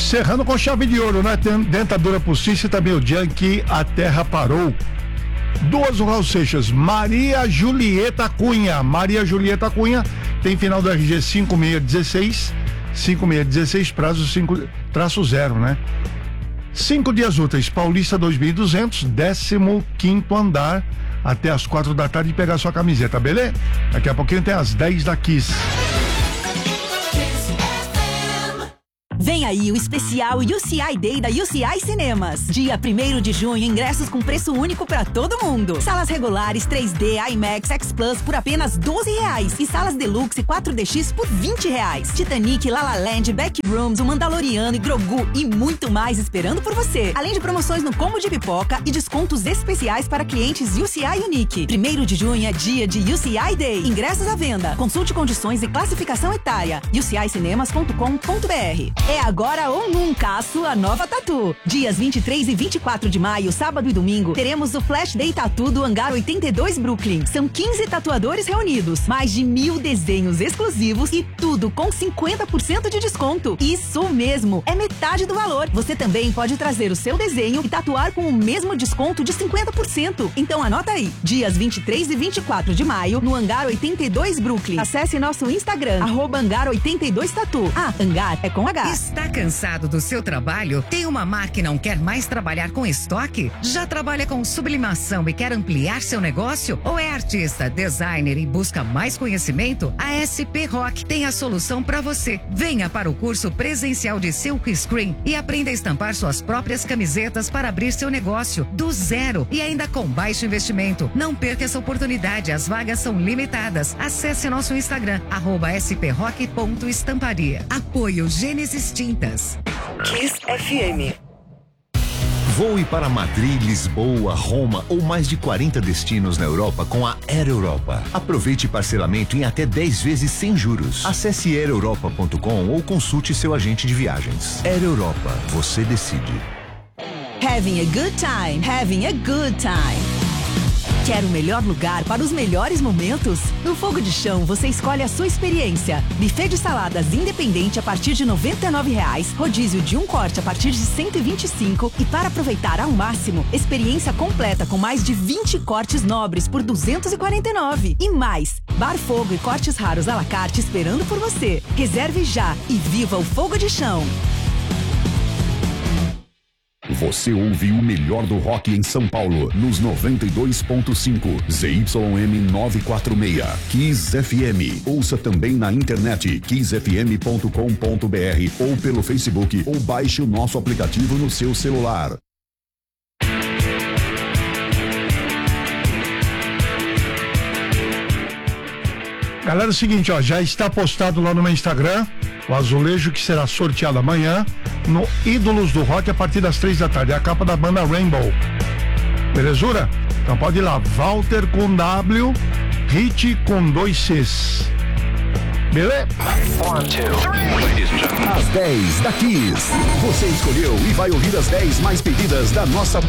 Encerrando com chave de ouro, né? Dentadura postiça e também o dia que a terra parou. Duas Raul Seixas, Maria Julieta Cunha. Maria Julieta Cunha tem final do RG 5616, prazo 5-0, né? 5 dias úteis, Paulista 2200, 15º andar, até as 4 da tarde pegar sua camiseta, beleza? Daqui a pouquinho tem as 10 da Kiss. Vem aí o especial UCI Day da UCI Cinemas. Dia 1º de junho, ingressos com preço único pra todo mundo. Salas regulares 3D, IMAX, X Plus por apenas R$12 e salas Deluxe 4DX por R$20. Titanic, La La Land, Backrooms, O Mandaloriano e Grogu e muito mais esperando por você. Além de promoções no combo de pipoca e descontos especiais para clientes UCI Unique. 1º de junho é dia de UCI Day. Ingressos à venda. Consulte condições e classificação etária. ucicinemas.com.br. É agora ou nunca a sua nova Tatu. Dias 23 e 24 de maio, sábado e domingo, teremos o Flash Day Tatu do Hangar 82 Brooklyn. São 15 tatuadores reunidos, mais de 1000 desenhos exclusivos e tudo com 50% de desconto. Isso mesmo, é metade do valor. Você também pode trazer o seu desenho e tatuar com o mesmo desconto de 50%. Então anota aí, dias 23 e 24 de maio, no Hangar 82 Brooklyn. Acesse nosso Instagram, @Hangar82Tatu. Hangar é com H. Está cansado do seu trabalho? Tem uma marca e não quer mais trabalhar com estoque? Já trabalha com sublimação e quer ampliar seu negócio? Ou é artista, designer e busca mais conhecimento? A SP Rock tem a solução para você. Venha para o curso presencial de Silk Screen e aprenda a estampar suas próprias camisetas para abrir seu negócio do zero e ainda com baixo investimento. Não perca essa oportunidade, as vagas são limitadas. Acesse nosso Instagram, @sprock.estamparia. Apoio Gênesis Tintas. Kiss FM. Voe para Madrid, Lisboa, Roma ou mais de 40 destinos na Europa com a Air Europa. Aproveite parcelamento em até 10 vezes sem juros. Acesse aereuropa.com ou consulte seu agente de viagens. Air Europa, você decide. Having a good time, having a good time. Quer o melhor lugar para os melhores momentos? No Fogo de Chão você escolhe a sua experiência. Buffet de saladas independente a partir de R$99, rodízio de um corte a partir de R$125 e para aproveitar ao máximo, experiência completa com mais de 20 cortes nobres por R$249. E mais, bar fogo e cortes raros à la carte esperando por você. Reserve já e viva o Fogo de Chão. Você ouve o melhor do rock em São Paulo, nos 92.5, ZYM 946, Kiss FM. Ouça também na internet, kissfm.com.br ou pelo Facebook ou baixe o nosso aplicativo no seu celular. Galera, é o seguinte, ó, já está postado lá no meu Instagram o azulejo que será sorteado amanhã no Ídolos do Rock a partir das 3 da tarde. É a capa da banda Rainbow. Belezura? Então pode ir lá. Walter com W, Hit com 2 Cs. Beleza? 1, 2, 3. As 10 da Kiss. Você escolheu e vai ouvir as 10 mais pedidas da nossa